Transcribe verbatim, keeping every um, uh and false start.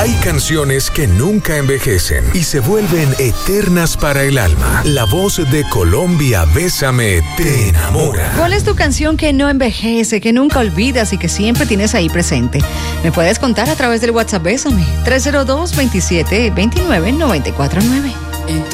Hay canciones que nunca envejecen y se vuelven eternas para el alma. La voz de Colombia, Bésame, te enamora. ¿Cuál es tu canción que no envejece, que nunca olvidas y que siempre tienes ahí presente? Me puedes contar a través del WhatsApp Bésame, tres cero dos, veintisiete, veintinueve, noventa y cuatro nueve.